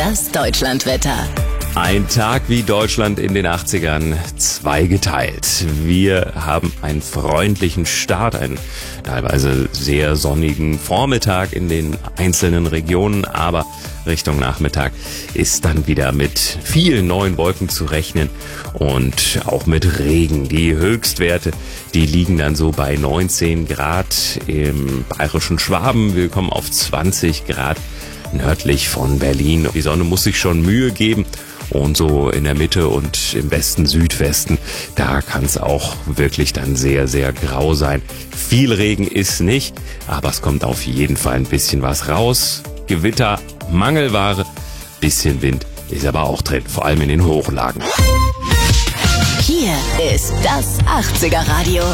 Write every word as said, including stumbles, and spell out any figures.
Das Deutschlandwetter. Ein Tag wie Deutschland in den achtzigern, zweigeteilt. Wir haben einen freundlichen Start, einen teilweise sehr sonnigen Vormittag in den einzelnen Regionen, aber Richtung Nachmittag ist dann wieder mit vielen neuen Wolken zu rechnen und auch mit Regen. Die Höchstwerte, die liegen dann so bei neunzehn Grad im bayerischen Schwaben. Wir kommen auf zwanzig Grad nördlich von Berlin. Die Sonne muss sich schon Mühe geben. Und so in der Mitte und im Westen, Südwesten, da kann es auch wirklich dann sehr, sehr grau sein. Viel Regen ist nicht, aber es kommt auf jeden Fall ein bisschen was raus. Gewitter, Mangelware, bisschen Wind ist aber auch drin, vor allem in den Hochlagen. Hier ist das achtziger Radio.